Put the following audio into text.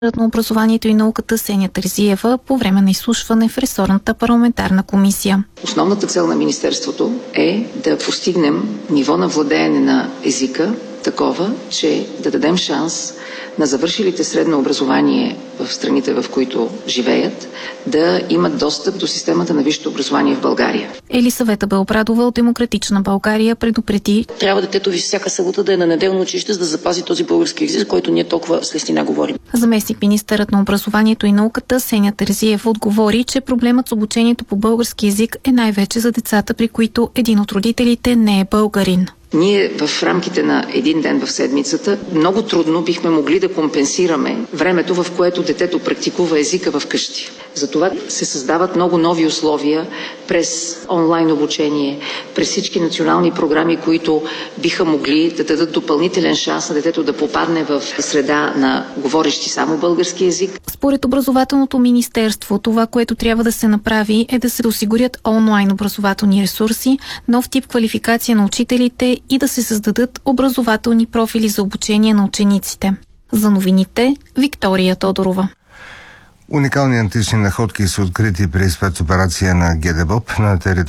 на образованието и науката Сеня Терзиева по време на изслушване в ресорната парламентарна комисия. Основната цел на Министерството е да постигнем ниво на владеене на езика такова, че да дадем шанс на завършилите средно образование в страните, в които живеят, да имат достъп до системата на висшето образование в България. Елисавета Белобрадова от Демократична България предупреди: трябва детето ви всяка събота да е на неделно училище, за да запази този български език, който ние толкова с лестина говорим. Заместник-министърът на образованието и науката Сеня Терзиева отговори, че проблемът с обучението по български език е най-вече за децата, при които един от родителите не е българин. Ние в рамките на един ден в седмицата много трудно бихме могли да компенсираме времето, в което детето практикува езика в къщи. Затова се създават много нови условия през онлайн обучение, през всички национални програми, които биха могли да дадат допълнителен шанс на детето да попадне в среда на говорещи само български език. Според образователното министерство, това, което трябва да се направи, е да се осигурят онлайн образователни ресурси, нов тип квалификация на учителите и да се създадат образователни профили за обучение на учениците. За новините, Виктория Тодорова. Уникални антични находки са открити при спецоперация на ГДБОП на територията